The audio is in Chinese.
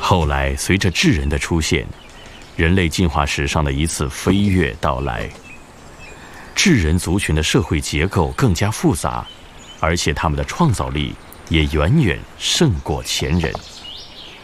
后来随着智人的出现，人类进化史上的一次飞跃到来。智人族群的社会结构更加复杂，而且他们的创造力也远远胜过前人。